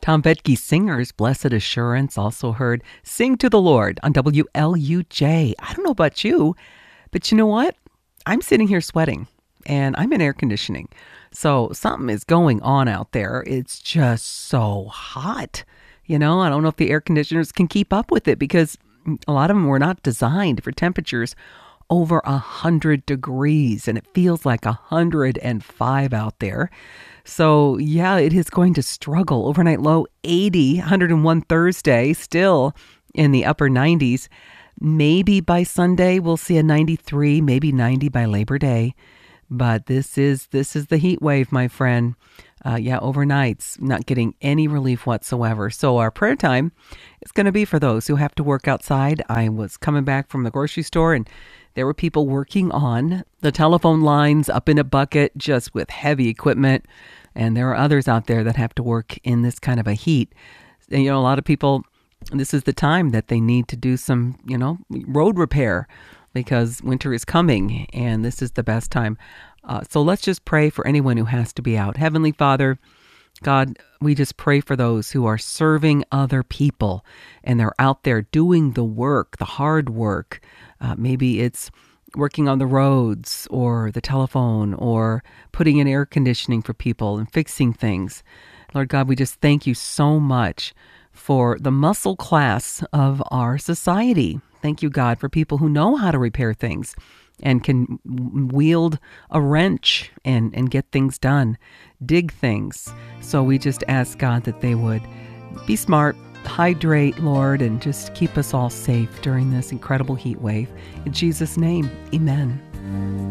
Tom Petke Singers, Blessed Assurance, also heard Sing to the Lord on WLUJ. I don't know about you, but you know what? I'm sitting here sweating, and I'm in air conditioning. So something is going on out there. It's just so hot. I don't know if the air conditioners can keep up with it because a lot of them were not designed for temperatures over 100 degrees, and it feels like 105 out there. So yeah, it is going to struggle. Overnight low 80, 101 Thursday, still in the upper 90s. Maybe by Sunday we'll see a 93, maybe 90 by Labor Day. But this is the heat wave, my friend. Overnights, not getting any relief whatsoever. So our prayer time is going to be for those who have to work outside. I was coming back from the grocery store, and there were people working on the telephone lines up in a bucket, just with heavy equipment. And there are others out there that have to work in this kind of a heat. And, a lot of people, this is the time that they need to do some, road repair because winter is coming, and this is the best time. So let's just pray for anyone who has to be out. Heavenly Father, God, we just pray for those who are serving other people, and they're out there doing the work, the hard work. Maybe it's working on the roads or the telephone or putting in air conditioning for people and fixing things. Lord God, we just thank you so much for the muscle class of our society. Thank you, God, for people who know how to repair things and can wield a wrench and get things done, dig things. So we just ask, God, that they would be smart, hydrate, Lord, and just keep us all safe during this incredible heat wave. In Jesus' name, amen.